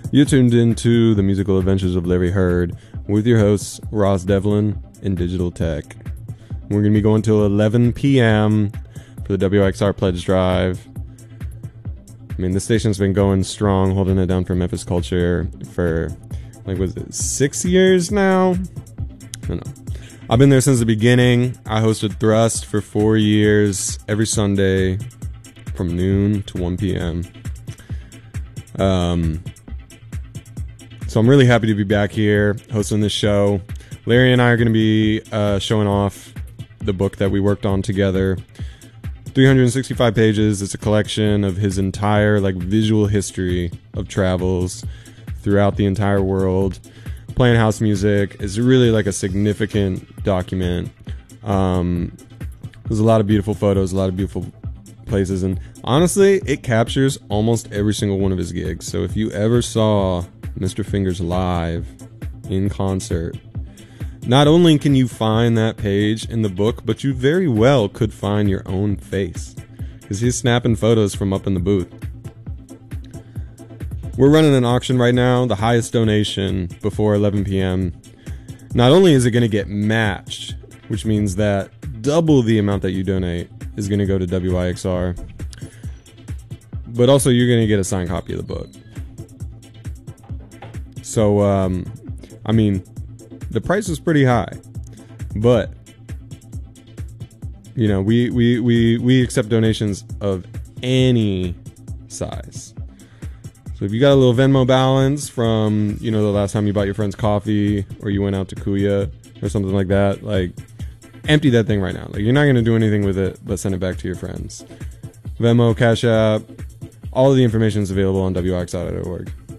You're tuned into the musical adventures of Larry Heard with your hosts, Ross Devlin and Digital Tech. We're going to be going till 11 p.m. for the WXR Pledge Drive. I mean, the station's been going strong, holding it down for Memphis culture for, like, was it 6 years now? I don't know. I've been there since the beginning. I hosted Thrust for 4 years, every Sunday from noon to 1 p.m. So I'm really happy to be back here hosting this show. Larry and I are going to be showing off the book that we worked on together. 365 pages. It's a collection of his entire visual history of travels throughout the entire world. Playing house music is really a significant document. There's a lot of beautiful photos, a lot of beautiful places, and honestly, it captures almost every single one of his gigs. So if you ever saw Mr. Fingers live in concert, not only can you find that page in the book, but you very well could find your own face, because he's snapping photos from up in the booth. We're running an auction right now, the highest donation before 11 p.m. Not only is it going to get matched, which means that double the amount that you donate is going to go to WIXR, but also you're going to get a signed copy of the book. So, I mean, the price is pretty high, but you know, we accept donations of any size. So if you got a little Venmo balance from, the last time you bought your friend's coffee or you went out to Kuya or something like that, empty that thing right now. You're not going to do anything with it but send it back to your friends. Venmo, Cash App, all of the information is available on WXR.org.